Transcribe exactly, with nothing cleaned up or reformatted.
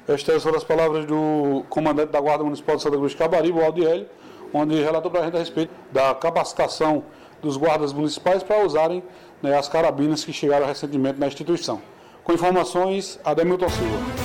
Estas foram as palavras do comandante da Guarda Municipal de Santa Cruz de Cabaribe, o Aldiel, onde relatou para a gente a respeito da capacitação dos guardas municipais para usarem, né, as carabinas que chegaram recentemente na instituição. Com informações, Ademilton Silva.